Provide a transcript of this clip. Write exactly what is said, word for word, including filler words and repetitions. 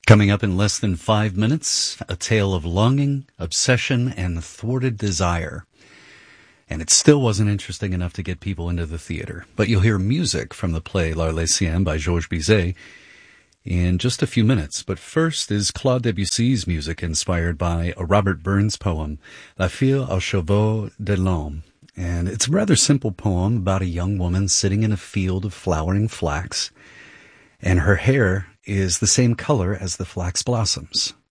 Coming up in less than five minutes, a tale of longing, obsession, and thwarted desire. And it still wasn't interesting enough to get people into the theater. But you'll hear music from the play L'Arlésienne by Georges Bizet in just a few minutes. But first is Claude Debussy's music inspired by a Robert Burns poem, La fille aux cheveux de l'homme. And it's a rather simple poem about a young woman sitting in a field of flowering flax, and her hair is the same color as the flax blossoms.